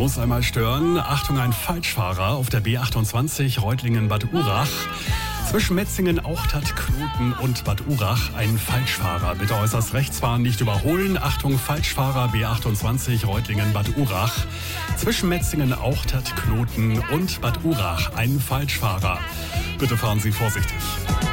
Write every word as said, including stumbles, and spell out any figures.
muss einmal stören. Achtung, ein Falschfahrer auf der B achtundzwanzig Reutlingen-Bad Urach. Zwischen Metzingen, Auchtat, Kloten und Bad Urach ein Falschfahrer. Bitte äußerst rechts fahren, nicht überholen. Achtung, Falschfahrer, B achtundzwanzig Reutlingen-Bad Urach. Zwischen Metzingen, Auchtat, Kloten und Bad Urach ein Falschfahrer. Bitte fahren Sie vorsichtig.